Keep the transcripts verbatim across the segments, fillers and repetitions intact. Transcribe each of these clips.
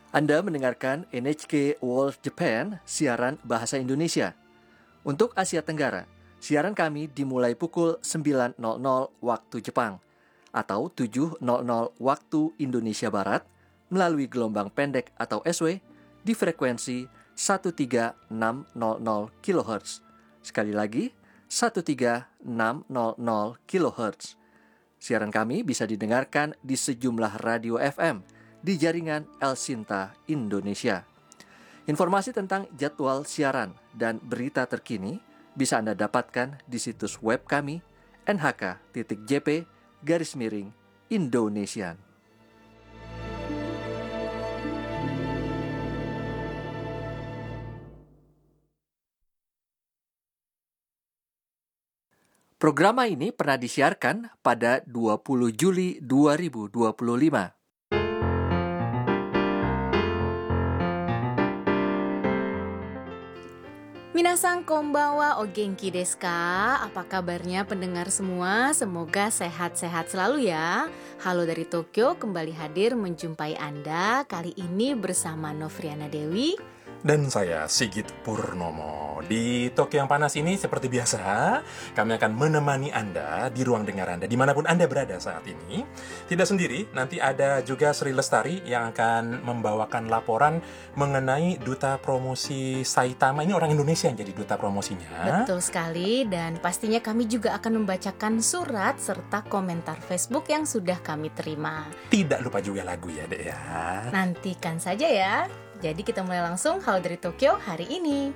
Anda mendengarkan N H K World Japan, siaran bahasa Indonesia. Untuk Asia Tenggara, siaran kami dimulai pukul sembilan nol nol waktu Jepang atau tujuh nol nol waktu Indonesia Barat melalui gelombang pendek atau S W di frekuensi seribu tiga ratus enam puluh kilohertz. Sekali lagi, seribu tiga ratus enam puluh kilohertz. Siaran kami bisa didengarkan di sejumlah radio F M di jaringan Elsinta Indonesia. Informasi tentang jadwal siaran dan berita terkini bisa Anda dapatkan di situs web kami n h k titik j p garis miring Indonesian. Program ini pernah disiarkan pada dua puluh Juli dua ribu dua puluh lima. Minasang konbanwa o genki desu ka? Apa kabarnya pendengar semua? Semoga sehat-sehat selalu ya. Halo dari Tokyo kembali hadir menjumpai Anda kali ini bersama Novriana Dewi dan saya Sigit Purnomo. Di Tokyo yang panas ini seperti biasa, kami akan menemani Anda di ruang dengar Anda dimanapun Anda berada saat ini. Tidak sendiri, nanti ada juga Sri Lestari yang akan membawakan laporan mengenai Duta Promosi Saitama. Ini orang Indonesia yang jadi Duta Promosinya. Betul sekali, dan pastinya kami juga akan membacakan surat serta komentar Facebook yang sudah kami terima. Tidak lupa juga lagu ya, Dek ya. Nantikan saja ya. Jadi kita mulai langsung Halo dari Tokyo hari ini.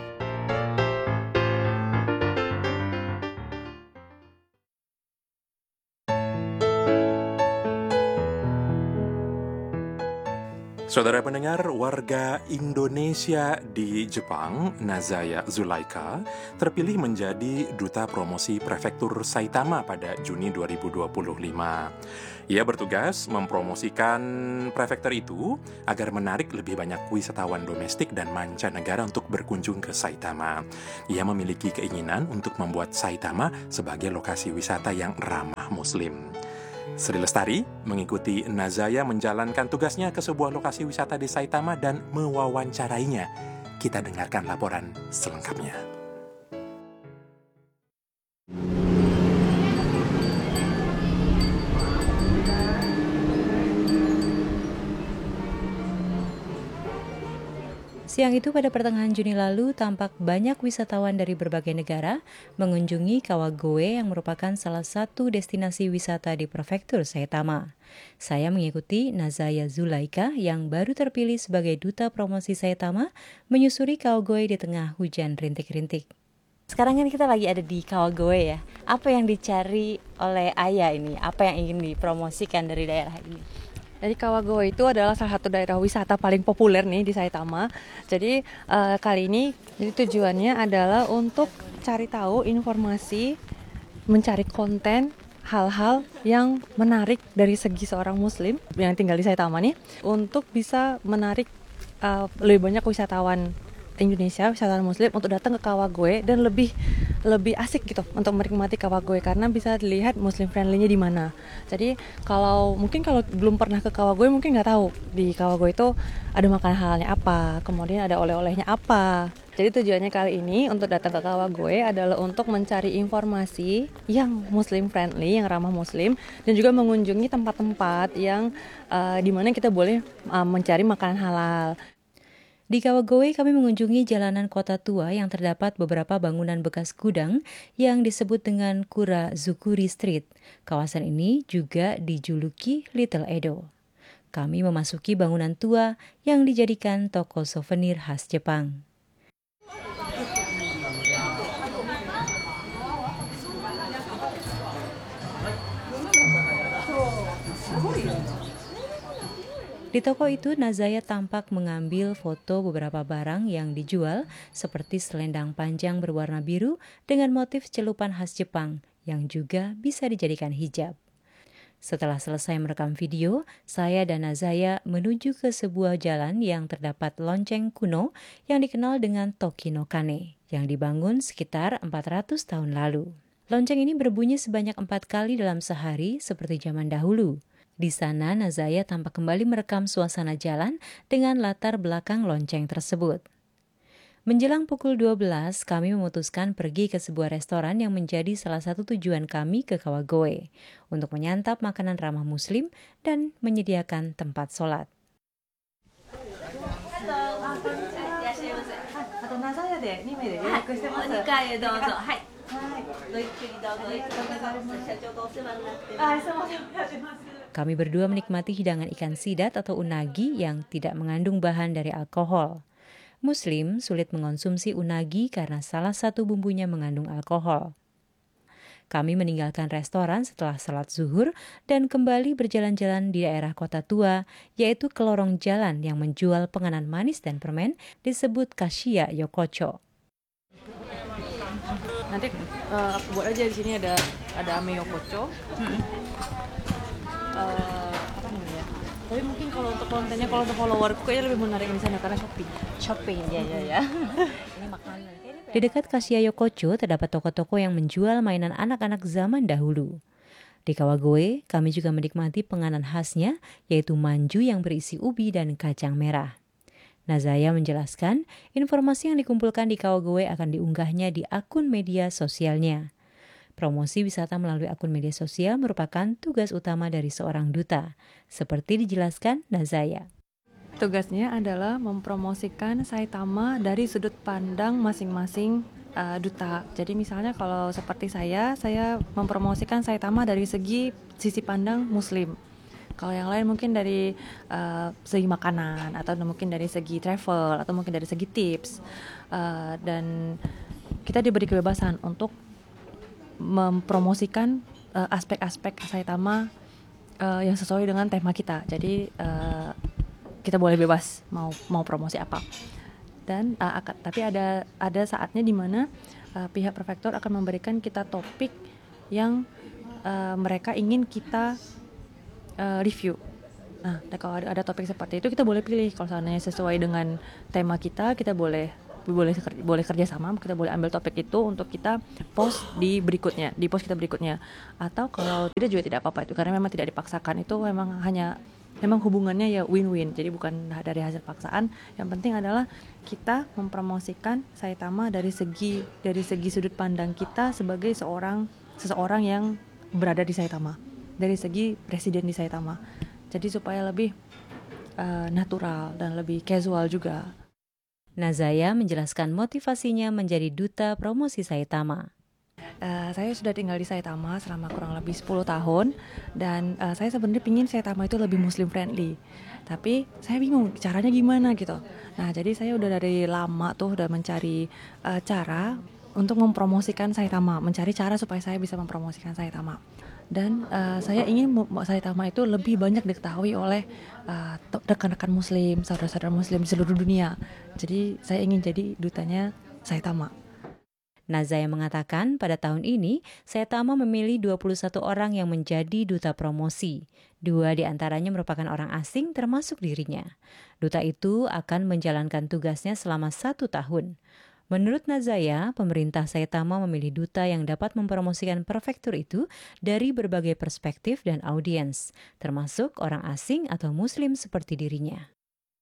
Saudara pendengar, warga Indonesia di Jepang, Nazaya Zulaika, terpilih menjadi Duta Promosi Prefektur Saitama pada Juni dua ribu dua puluh lima. Ia bertugas mempromosikan prefektur itu agar menarik lebih banyak wisatawan domestik dan mancanegara untuk berkunjung ke Saitama. Ia memiliki keinginan untuk membuat Saitama sebagai lokasi wisata yang ramah Muslim. Sri Lestari mengikuti Nazaya menjalankan tugasnya ke sebuah lokasi wisata di Saitama dan mewawancarainya. Kita dengarkan laporan selengkapnya. Siang itu pada pertengahan Juni lalu, tampak banyak wisatawan dari berbagai negara mengunjungi Kawagoe yang merupakan salah satu destinasi wisata di Prefektur Saitama. Saya mengikuti Nazaya Zulaika yang baru terpilih sebagai Duta Promosi Saitama menyusuri Kawagoe di tengah hujan rintik-rintik. Sekarang kan kita lagi ada di Kawagoe ya. Apa yang dicari oleh Ayah ini? Apa yang ingin dipromosikan dari daerah ini? Jadi Kawagoe itu adalah salah satu daerah wisata paling populer nih di Saitama. Jadi uh, kali ini jadi tujuannya adalah untuk cari tahu informasi, mencari konten hal-hal yang menarik dari segi seorang Muslim yang tinggal di Saitama nih, untuk bisa menarik uh, lebih banyak wisatawan Indonesia, wisatawan Muslim untuk datang ke Kawagoe dan lebih lebih asik gitu untuk menikmati Kawagoe karena bisa dilihat Muslim friendly-nya di mana. Jadi kalau mungkin kalau belum pernah ke Kawagoe mungkin nggak tahu di Kawagoe itu ada makanan halalnya apa, kemudian ada oleh-olehnya apa. Jadi tujuannya kali ini untuk datang ke Kawagoe adalah untuk mencari informasi yang Muslim friendly, yang ramah Muslim, dan juga mengunjungi tempat-tempat yang uh, di mana kita boleh uh, mencari makanan halal. Di Kawagoe kami mengunjungi jalanan kota tua yang terdapat beberapa bangunan bekas gudang yang disebut dengan Kurazukuri Street. Kawasan ini juga dijuluki Little Edo. Kami memasuki bangunan tua yang dijadikan toko souvenir khas Jepang. Di toko itu, Nazaya tampak mengambil foto beberapa barang yang dijual seperti selendang panjang berwarna biru dengan motif celupan khas Jepang yang juga bisa dijadikan hijab. Setelah selesai merekam video, saya dan Nazaya menuju ke sebuah jalan yang terdapat lonceng kuno yang dikenal dengan Toki no Kane yang dibangun sekitar empat ratus tahun lalu. Lonceng ini berbunyi sebanyak empat kali dalam sehari seperti zaman dahulu. Di sana, Nazaya tampak kembali merekam suasana jalan dengan latar belakang lonceng tersebut. Menjelang pukul dua belas, kami memutuskan pergi ke sebuah restoran yang menjadi salah satu tujuan kami ke Kawagoe untuk menyantap makanan ramah Muslim dan menyediakan tempat sholat. Kami berdua menikmati hidangan ikan sidat atau unagi yang tidak mengandung bahan dari alkohol. Muslim sulit mengonsumsi unagi karena salah satu bumbunya mengandung alkohol. Kami meninggalkan restoran setelah salat zuhur dan kembali berjalan-jalan di daerah kota tua, yaitu ke lorong jalan yang menjual penganan manis dan permen disebut Kashiya Yokocho. Nanti uh, aku buat aja di sini ada ada ame yokocho. Hmm. Uh, apa namanya? Tapi mungkin kalau untuk kontennya, kalau untuk followerku kayaknya lebih menarik di sana karena shopping. Shopping, ya ya ya. Ini makanan. Di dekat Kashiya Yokocho terdapat toko-toko yang menjual mainan anak-anak zaman dahulu. Di Kawagoe, kami juga menikmati penganan khasnya, yaitu manju yang berisi ubi dan kacang merah. Nazaya menjelaskan, informasi yang dikumpulkan di Kawagoe akan diunggahnya di akun media sosialnya. Promosi wisata melalui akun media sosial merupakan tugas utama dari seorang duta, seperti dijelaskan Nazaya. Tugasnya adalah mempromosikan Saitama dari sudut pandang masing-masing uh, duta. Jadi misalnya kalau seperti saya, saya mempromosikan Saitama dari segi sisi pandang Muslim. Kalau yang lain mungkin dari uh, segi makanan, atau mungkin dari segi travel, atau mungkin dari segi tips. Uh, dan kita diberi kebebasan untuk mempromosikan uh, aspek-aspek Saitama uh, yang sesuai dengan tema kita. Jadi uh, kita boleh bebas mau mau promosi apa. Dan uh, ak- tapi ada ada saatnya di mana uh, pihak prefektur akan memberikan kita topik yang uh, mereka ingin kita uh, review. Nah, kalau ada, ada topik seperti itu kita boleh pilih. Kalau seandainya sesuai dengan tema kita, kita boleh boleh boleh kerja sama, kita boleh ambil topik itu untuk kita post di berikutnya, di post kita berikutnya. Atau kalau tidak juga tidak apa-apa itu, karena memang tidak dipaksakan, itu memang hanya memang hubungannya ya win-win, jadi bukan dari hasil paksaan. Yang penting adalah kita mempromosikan Saitama dari segi dari segi sudut pandang kita sebagai seorang seseorang yang berada di Saitama, dari segi residen di Saitama. Jadi supaya lebih uh, natural dan lebih casual juga. Nazaya menjelaskan motivasinya menjadi duta promosi Saitama. Uh, saya sudah tinggal di Saitama selama kurang lebih sepuluh tahun dan uh, saya sebenarnya pingin Saitama itu lebih Muslim friendly, tapi saya bingung caranya gimana gitu. Nah, jadi saya udah dari lama tuh udah mencari uh, cara untuk mempromosikan Saitama, mencari cara supaya saya bisa mempromosikan Saitama. Dan uh, saya ingin Saitama itu lebih banyak diketahui oleh uh, rekan-rekan Muslim, saudara-saudara Muslim di seluruh dunia. Jadi saya ingin jadi dutanya Saitama. Nazaya mengatakan pada tahun ini, Saitama memilih dua puluh satu orang yang menjadi duta promosi. Dua di antaranya merupakan orang asing termasuk dirinya. Duta itu akan menjalankan tugasnya selama satu tahun. Menurut Nazaya, pemerintah Saitama memilih duta yang dapat mempromosikan prefektur itu dari berbagai perspektif dan audiens, termasuk orang asing atau Muslim seperti dirinya.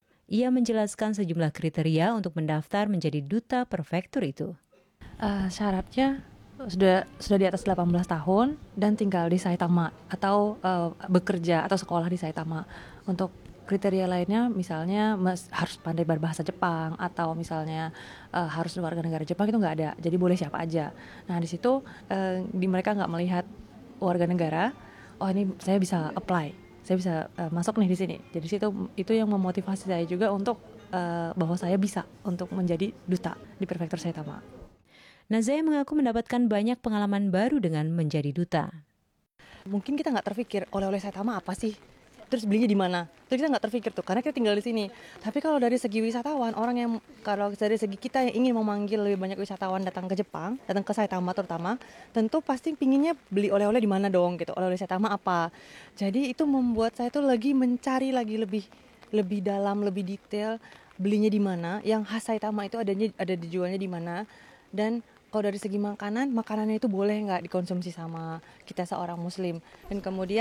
Ia menjelaskan sejumlah kriteria untuk mendaftar menjadi duta prefektur itu. Uh, syaratnya sudah sudah di atas delapan belas tahun dan tinggal di Saitama atau uh, bekerja atau sekolah di Saitama. Untuk kriteria lainnya misalnya mas, harus pandai berbahasa Jepang atau misalnya uh, harus warga negara Jepang, itu nggak ada. Jadi boleh siapa aja. Nah di situ uh, di mereka nggak melihat warga negara. Oh ini saya bisa apply, saya bisa uh, masuk nih di sini. Jadi situ itu yang memotivasi saya juga untuk uh, bahwa saya bisa untuk menjadi duta di prefektur Saitama. Nazaya mengaku mendapatkan banyak pengalaman baru dengan menjadi duta. Mungkin kita nggak terpikir oleh-oleh Saitama apa sih, terus belinya di mana, terus kita nggak terpikir tuh karena kita tinggal di sini. Tapi kalau dari segi wisatawan, orang yang kalau dari segi kita yang ingin memanggil lebih banyak wisatawan datang ke Jepang, datang ke Saitama terutama, tentu pasti pinginnya beli oleh-oleh di mana dong gitu, oleh-oleh Saitama apa. Jadi itu membuat saya tuh lagi mencari lagi lebih lebih dalam, lebih detail belinya di mana, yang khas Saitama itu adanya ada dijualnya di mana. Dan kalau dari segi makanan, makanannya itu boleh nggak dikonsumsi sama kita seorang Muslim. Dan kemudian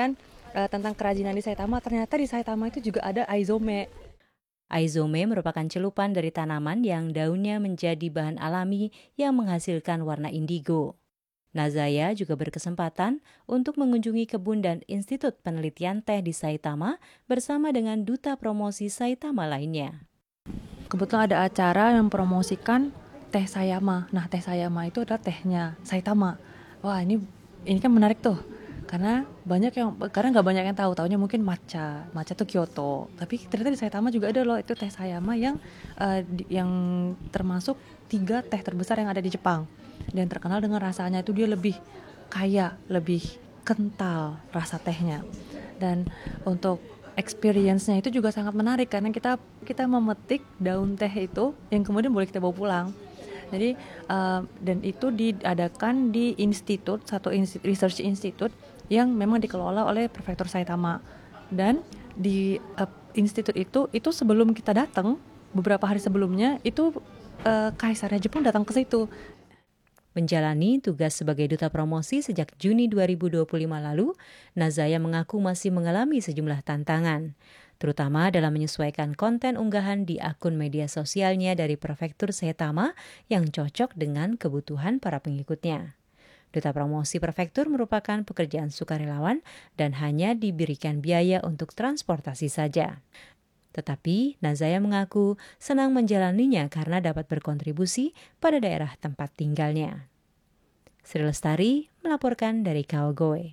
uh, tentang kerajinan di Saitama, ternyata di Saitama itu juga ada aizome. Aizome merupakan celupan dari tanaman yang daunnya menjadi bahan alami yang menghasilkan warna indigo. Nazaya juga berkesempatan untuk mengunjungi kebun dan Institut Penelitian Teh di Saitama bersama dengan duta promosi Saitama lainnya. Kebetulan ada acara yang mempromosikan teh Sayama. Nah, teh Sayama itu adalah tehnya Saitama. Wah, ini ini kan menarik tuh. Karena banyak yang karena nggak banyak yang tahu, taunya mungkin matcha. Matcha tuh Kyoto. Tapi ternyata di Saitama juga ada loh itu teh Sayama yang uh, di, yang termasuk tiga teh terbesar yang ada di Jepang. Dan terkenal dengan rasanya itu dia lebih kaya, lebih kental rasa tehnya. Dan untuk experience-nya itu juga sangat menarik karena kita kita memetik daun teh itu yang kemudian boleh kita bawa pulang. Jadi uh, dan itu diadakan di institut, satu institut, research institute yang memang dikelola oleh Prefektur Saitama. Dan di uh, institut itu itu sebelum kita datang, beberapa hari sebelumnya itu uh, Kaisarnya Jepang datang ke situ. Menjalani tugas sebagai duta promosi sejak Juni dua ribu dua puluh lima lalu, Nazaya mengaku masih mengalami sejumlah tantangan, terutama dalam menyesuaikan konten unggahan di akun media sosialnya dari Prefektur Saitama yang cocok dengan kebutuhan para pengikutnya. Duta promosi prefektur merupakan pekerjaan sukarelawan dan hanya diberikan biaya untuk transportasi saja. Tetapi Nazaya mengaku senang menjalaninya karena dapat berkontribusi pada daerah tempat tinggalnya. Sri Lestari melaporkan dari Kawagoe.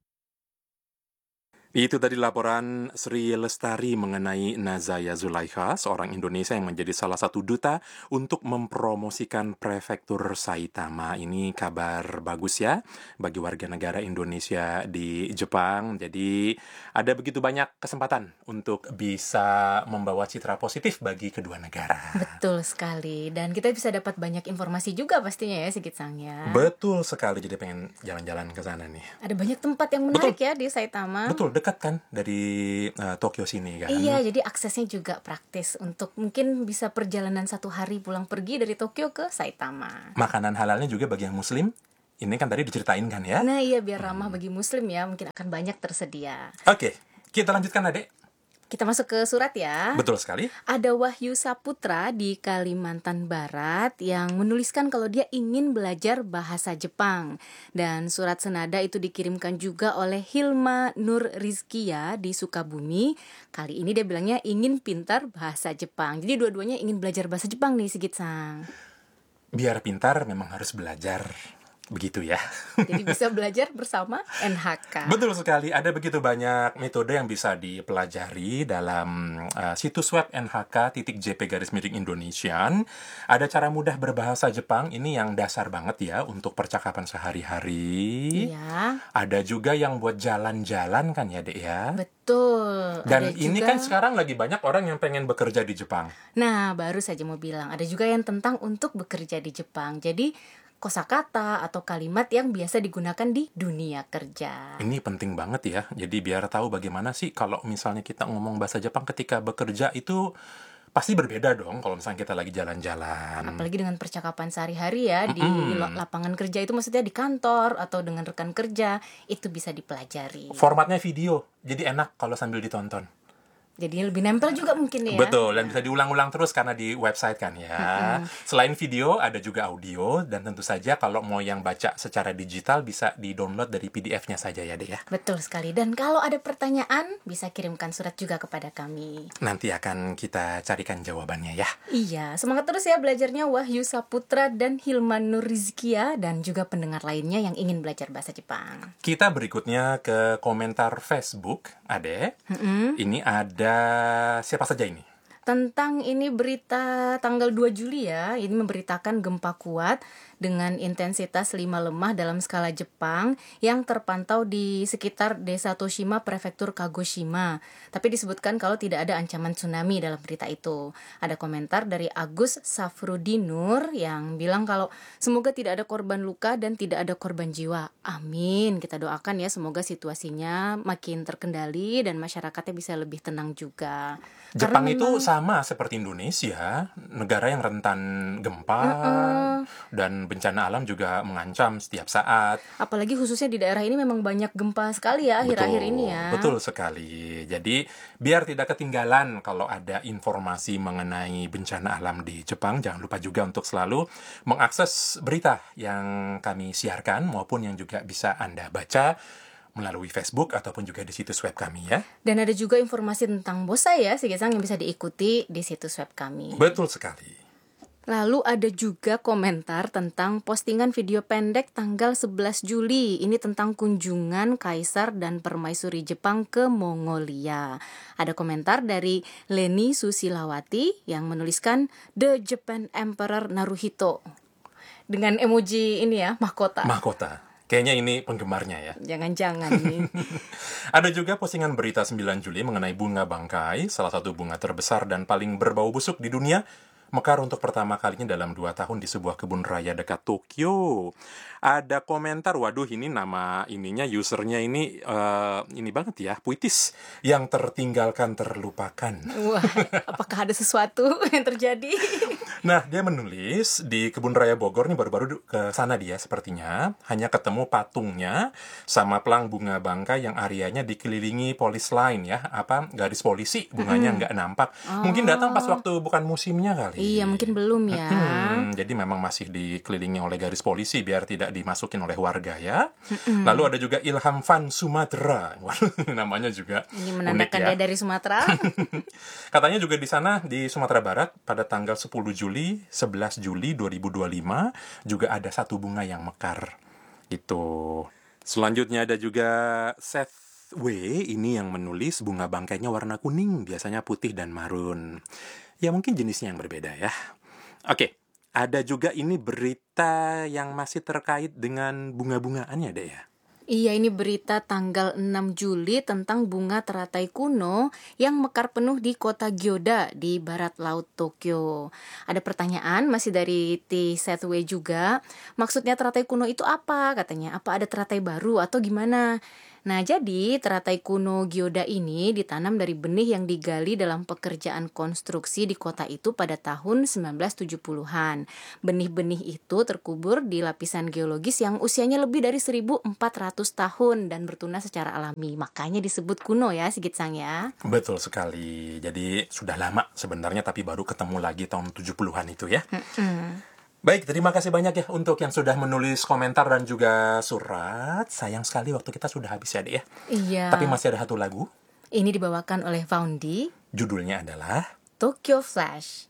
Itu tadi laporan Sri Lestari mengenai Nazaya Zulaikha, seorang Indonesia yang menjadi salah satu duta untuk mempromosikan Prefektur Saitama. Ini kabar bagus ya bagi warga negara Indonesia di Jepang. Jadi ada begitu banyak kesempatan untuk bisa membawa citra positif bagi kedua negara. Betul sekali. Dan kita bisa dapat banyak informasi juga pastinya ya Sigit Sang ya. Betul sekali, jadi pengen jalan-jalan ke sana nih. Ada banyak tempat yang menarik Betul. ya di Saitama. Betul, dekat kan dari uh, Tokyo sini kan. Iya, jadi aksesnya juga praktis untuk mungkin bisa perjalanan satu hari pulang pergi dari Tokyo ke Saitama. Makanan halalnya juga bagi yang muslim. Ini kan tadi diceritain kan ya. Nah iya, biar ramah bagi muslim ya, mungkin akan banyak tersedia. Oke, kita lanjutkan Adek. Kita masuk ke surat ya. Betul sekali. Ada Wahyu Saputra di Kalimantan Barat yang menuliskan kalau dia ingin belajar bahasa Jepang. Dan surat senada itu dikirimkan juga oleh Hilma Nur Rizkia di Sukabumi. Kali ini dia bilangnya ingin pintar bahasa Jepang. Jadi dua-duanya ingin belajar bahasa Jepang nih Sigit Sang. Biar pintar memang harus belajar. Begitu ya. Jadi bisa belajar bersama N H K. Betul sekali, ada begitu banyak metode yang bisa dipelajari dalam uh, situs web N H K titik J P garis miring Indonesian. Ada cara mudah berbahasa Jepang, ini yang dasar banget ya untuk percakapan sehari-hari. Iya. Ada juga yang buat jalan-jalan kan ya Dek ya. Betul. Dan ada ini juga... kan sekarang lagi banyak orang yang pengen bekerja di Jepang. Nah, baru saja mau bilang, ada juga yang tentang untuk bekerja di Jepang. Jadi kosakata atau kalimat yang biasa digunakan di dunia kerja. Ini penting banget ya. Jadi biar tahu bagaimana sih kalau misalnya kita ngomong bahasa Jepang ketika bekerja itu pasti berbeda dong kalau misalnya kita lagi jalan-jalan. Apalagi dengan percakapan sehari-hari ya di Mm-mm. lapangan kerja itu, maksudnya di kantor atau dengan rekan kerja, itu bisa dipelajari. Formatnya video, jadi enak kalau sambil ditonton. Jadi lebih nempel juga mungkin ya. Betul, dan bisa diulang-ulang terus karena di website kan ya. Mm-hmm. Selain video, ada juga audio. Dan tentu saja kalau mau yang baca secara digital bisa di-download dari P D F-nya saja ya, Dek ya. Betul sekali. Dan kalau ada pertanyaan, bisa kirimkan surat juga kepada kami. Nanti akan kita carikan jawabannya ya. Iya, semangat terus ya belajarnya Wahyu Saputra dan Hilman Nurizkia, dan juga pendengar lainnya yang ingin belajar bahasa Jepang. Kita berikutnya ke komentar Facebook, Ade. Mm-hmm. Ini ada siapa saja ini? Tentang ini berita tanggal dua Juli ya, ini memberitakan gempa kuat dengan intensitas lima lemah dalam skala Jepang yang terpantau di sekitar desa Toshima, prefektur Kagoshima. Tapi disebutkan kalau tidak ada ancaman tsunami dalam berita itu. Ada komentar dari Agus Safrudinur yang bilang kalau semoga tidak ada korban luka dan tidak ada korban jiwa. Amin. Kita doakan ya, semoga situasinya makin terkendali dan masyarakatnya bisa lebih tenang juga. Jepang Karena itu memang, sama seperti Indonesia, negara yang rentan gempa Mm-mm. dan bencana alam juga mengancam setiap saat. Apalagi khususnya di daerah ini memang banyak gempa sekali ya akhir-akhir Betul, ini ya. betul sekali. Jadi biar tidak ketinggalan kalau ada informasi mengenai bencana alam di Jepang, jangan lupa juga untuk selalu mengakses berita yang kami siarkan maupun yang juga bisa Anda baca melalui Facebook ataupun juga di situs web kami ya. Dan ada juga informasi tentang bonsai ya, Sigesang, yang bisa diikuti di situs web kami. Betul sekali. Lalu ada juga komentar tentang postingan video pendek tanggal sebelas Juli. Ini tentang kunjungan Kaisar dan Permaisuri Jepang ke Mongolia. Ada komentar dari Leni Susilawati yang menuliskan The Japan Emperor Naruhito. Dengan emoji ini ya, mahkota. Mahkota. Kayaknya ini penggemarnya ya. Jangan-jangan nih. Ada juga postingan berita sembilan Juli mengenai bunga bangkai, salah satu bunga terbesar dan paling berbau busuk di dunia, mekar untuk pertama kalinya dalam dua tahun di sebuah kebun raya dekat Tokyo. Ada komentar, waduh ini nama ininya, usernya ini uh, ini banget ya, puitis. Yang tertinggalkan terlupakan. Wah, apakah ada sesuatu yang terjadi? Nah, dia menulis di Kebun Raya Bogor nih, baru-baru ke sana dia sepertinya. Hanya ketemu patungnya sama pelang bunga bangkai yang areanya dikelilingi polis lain ya. Apa, garis polisi, bunganya nggak nampak. Oh. Mungkin datang pas waktu bukan musimnya kali. Iya, mungkin belum ya. Hmm, jadi memang masih dikelilingi oleh garis polisi biar tidak dimasukin oleh warga ya. Mm-mm. Lalu ada juga Ilham Van Sumatera. Waduh, namanya juga Ini unik menandakan ya. dia dari Sumatera. Katanya juga di sana di Sumatera Barat pada tanggal sepuluh Juli, sebelas Juli dua ribu dua puluh lima juga ada satu bunga yang mekar. Gitu. Selanjutnya ada juga Seth W ini yang menulis bunga bangkainya warna kuning, biasanya putih dan marun. Ya mungkin jenisnya yang berbeda ya. Oke. Ada juga ini berita yang masih terkait dengan bunga-bungaannya deh ya. Iya, ini berita tanggal enam Juli tentang bunga teratai kuno yang mekar penuh di kota Gyoda di barat laut Tokyo. Ada pertanyaan masih dari T. Sethway juga. Maksudnya teratai kuno itu apa? Katanya, apa ada teratai baru atau gimana? Nah, jadi teratai kuno Gyoda ini ditanam dari benih yang digali dalam pekerjaan konstruksi di kota itu pada tahun sembilan belas tujuh puluhan. Benih-benih itu terkubur di lapisan geologis yang usianya lebih dari seribu empat ratus tahun dan bertunas secara alami. Makanya disebut kuno ya, Sigit Sang ya. Betul sekali. Jadi sudah lama sebenarnya tapi baru ketemu lagi tahun tujuh puluhan itu ya. Mm-mm. Baik, terima kasih banyak ya untuk yang sudah menulis komentar dan juga surat. Sayang sekali waktu kita sudah habis ya, Dek ya. Iya. Tapi masih ada satu lagu. Ini dibawakan oleh Faundi. Judulnya adalah Tokyo Flash.